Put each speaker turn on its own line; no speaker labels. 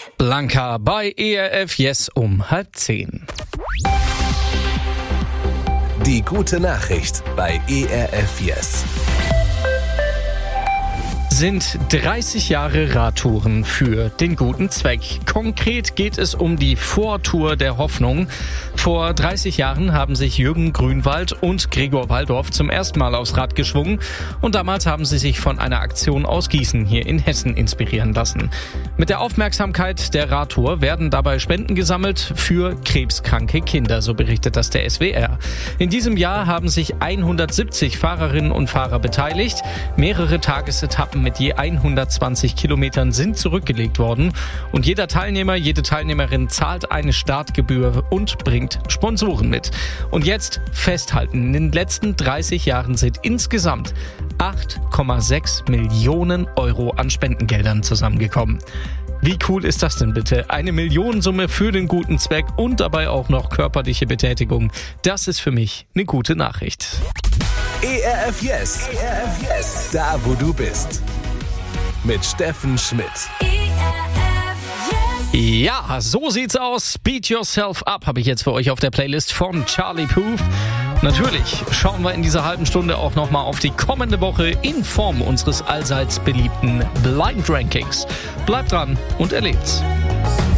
Blanca bei ERF Yes um 9:30.
Die gute Nachricht bei ERF Yes.
Sind 30 Jahre Radtouren für den guten Zweck. Konkret geht es um die Vortour der Hoffnung. Vor 30 Jahren haben sich Jürgen Grünwald und Gregor Waldorf zum ersten Mal aufs Rad geschwungen und damals haben sie sich von einer Aktion aus Gießen hier in Hessen inspirieren lassen. Mit der Aufmerksamkeit der Radtour werden dabei Spenden gesammelt für krebskranke Kinder, so berichtet das der SWR. In diesem Jahr haben sich 170 Fahrerinnen und Fahrer beteiligt. Mehrere Tagesetappen mit je 120 Kilometern sind zurückgelegt worden und jeder Teilnehmer, jede Teilnehmerin zahlt eine Startgebühr und bringt Sponsoren mit. Und jetzt festhalten, in den letzten 30 Jahren sind insgesamt 8,6 Millionen Euro an Spendengeldern zusammengekommen. Wie cool ist das denn bitte? Eine Millionensumme für den guten Zweck und dabei auch noch körperliche Betätigung. Das ist für mich eine gute Nachricht.
ERF Yes. ERF Yes. Da, wo du bist. Mit Steffen Schmidt.
Ja, so sieht's aus. Beat Yourself Up habe ich jetzt für euch auf der Playlist von Charlie Puth. Natürlich schauen wir in dieser halben Stunde auch nochmal auf die kommende Woche in Form unseres allseits beliebten Blind Rankings. Bleibt dran und erlebt's.